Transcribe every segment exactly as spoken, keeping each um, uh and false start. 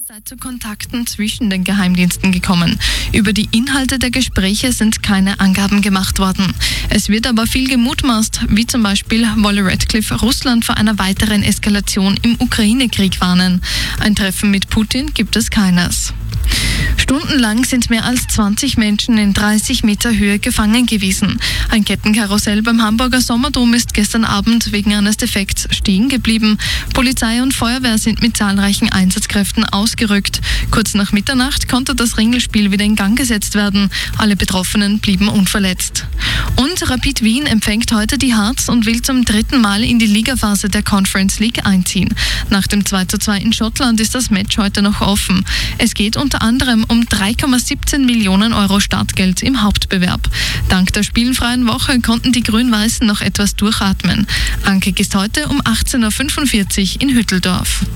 Sei zu Kontakten zwischen den Geheimdiensten gekommen. Über die Inhalte der Gespräche sind keine Angaben gemacht worden. Es wird aber viel gemutmaßt, wie zum Beispiel wolle Radcliffe Russland vor einer weiteren Eskalation im Ukraine-Krieg warnen. Ein Treffen mit Putin gibt es keines. Stundenlang sind mehr als zwanzig Menschen in dreißig Meter Höhe gefangen gewesen. Ein Kettenkarussell beim Hamburger Sommerdom ist gestern Abend wegen eines Defekts stehen geblieben. Polizei und Feuerwehr sind mit zahlreichen Einsatzkräften ausgerückt. Kurz nach Mitternacht konnte das Ringelspiel wieder in Gang gesetzt werden. Alle Betroffenen blieben unverletzt. Und Rapid Wien empfängt heute die Hearts und will zum dritten Mal in die Ligaphase der Conference League einziehen. Nach dem zwei zu zwei in Schottland ist das Match heute noch offen. Es geht unter anderem um drei Komma siebzehn Millionen Euro Startgeld im Hauptbewerb. Dank der spielfreien Woche konnten die Grün-Weißen noch etwas durchatmen. Ankick ist heute um achtzehn Uhr fünfundvierzig in Hütteldorf.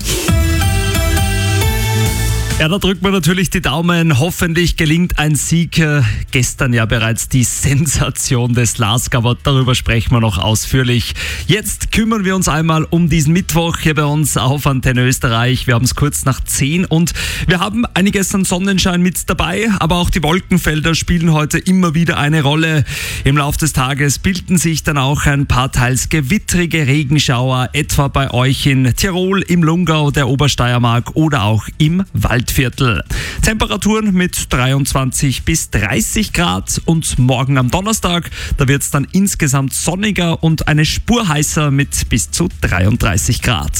Ja, da drückt man natürlich die Daumen. Hoffentlich gelingt ein Sieg. Äh, gestern ja bereits die Sensation des Lask, aber darüber sprechen wir noch ausführlich. Jetzt kümmern wir uns einmal um diesen Mittwoch hier bei uns auf Antenne Österreich. Wir haben es kurz nach zehn und wir haben einiges an Sonnenschein mit dabei, aber auch die Wolkenfelder spielen heute immer wieder eine Rolle. Im Laufe des Tages bilden sich dann auch ein paar teils gewittrige Regenschauer, etwa bei euch in Tirol, im Lungau, der Obersteiermark oder auch im Wald. Viertel. Temperaturen mit dreiundzwanzig bis dreißig Grad und morgen am Donnerstag, da wird es dann insgesamt sonniger und eine Spur heißer mit bis zu dreiunddreißig Grad.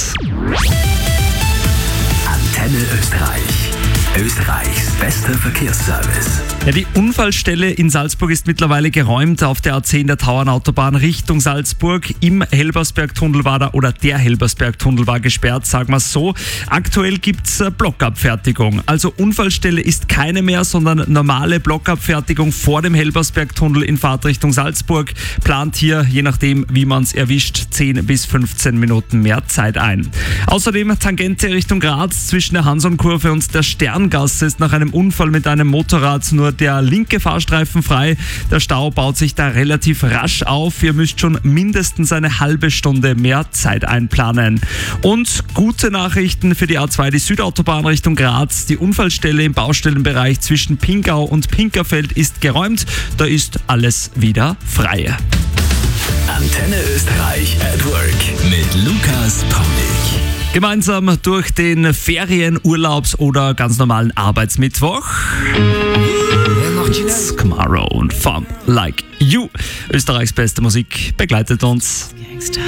Antenne Österreich. Österreichs bester Verkehrsservice. Ja, die Unfallstelle in Salzburg ist mittlerweile geräumt. Auf der A zehn der Tauernautobahn Richtung Salzburg. Im Helbersbergtunnel war da, oder der Helbersbergtunnel war gesperrt, sagen wir es so. Aktuell gibt es Blockabfertigung. Also Unfallstelle ist keine mehr, sondern normale Blockabfertigung vor dem Helbersbergtunnel in Fahrtrichtung Salzburg. Plant hier, je nachdem wie man es erwischt, zehn bis fünfzehn Minuten mehr Zeit ein. Außerdem Tangente Richtung Graz zwischen der Hansonkurve und der Sterngasse ist nach einem Unfall mit einem Motorrad nur der linke Fahrstreifen frei. Der Stau baut sich da relativ rasch auf. Ihr müsst schon mindestens eine halbe Stunde mehr Zeit einplanen. Und gute Nachrichten für die A zwei, die Südautobahn Richtung Graz. Die Unfallstelle im Baustellenbereich zwischen Pingau und Pinkerfeld ist geräumt. Da ist alles wieder frei. Antenne Österreich at Work mit Lukas Paulik. Gemeinsam durch den Ferien-, Urlaubs- oder ganz normalen Arbeitsmittwoch. Tomorrow und Fun Like You. Österreichs beste Musik begleitet uns.